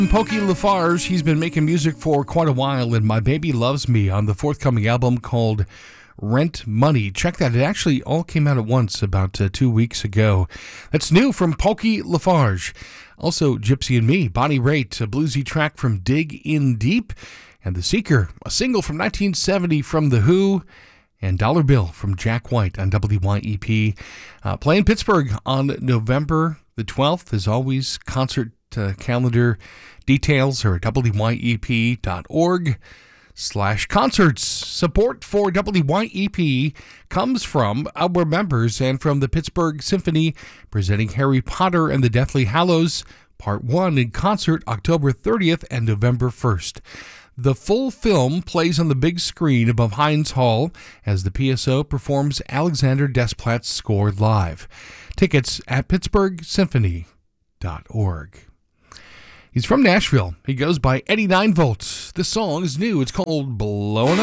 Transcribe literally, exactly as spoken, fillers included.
Pokey Lafarge, he's been making music for quite a while, and My Baby Loves Me on the forthcoming album called Rent Money. Check that. It actually all came out at once about uh, two weeks ago. That's new from Pokey Lafarge. Also, Gypsy and Me, Bonnie Raitt, a bluesy track from Dig In Deep, and The Seeker, a single from nineteen seventy from The Who, and Dollar Bill from Jack White on W Y E P. Uh, playing Pittsburgh on November the twelfth. As always, concert uh, calendar details are at W Y E P dot org slash concerts. Support for W Y E P comes from our members and from the Pittsburgh Symphony, presenting Harry Potter and the Deathly Hallows Part one in concert October thirtieth and November first. The full film plays on the big screen above Heinz Hall as the P S O performs Alexander Desplat's score live. Tickets at Pittsburgh Symphony dot org. He's from Nashville. He goes by Eddie Nine Volts. This song is new. It's called Blowin' Up.